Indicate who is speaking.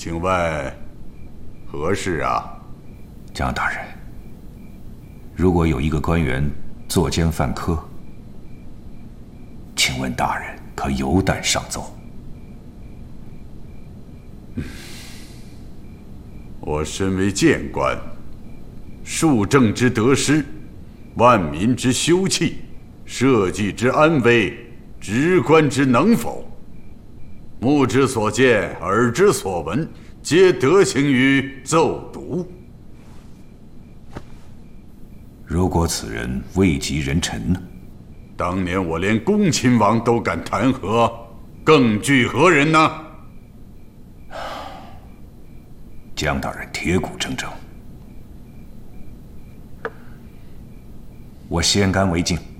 Speaker 1: 请问何事啊？
Speaker 2: 江大人，如果有一个官员作奸犯科，请问大人可有胆上奏？
Speaker 1: 我身为谏官，庶政之得失，万民之休戚，社稷之安危，职官之能否，目之所见，耳之所闻，皆得行于奏读。
Speaker 2: 如果此人位极人臣呢？
Speaker 1: 当年我连恭亲王都敢弹劾，更惧何人呢？
Speaker 2: 江大人铁骨铮铮，我先干为敬。